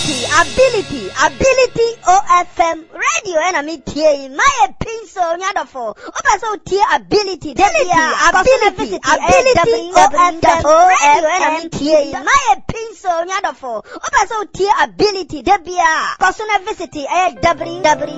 ability OFM radio and me tie my pinso nyadofo opeso tie ability ability OFM radio and me tie my pinso nyadofo opeso tie ability debia personal visit www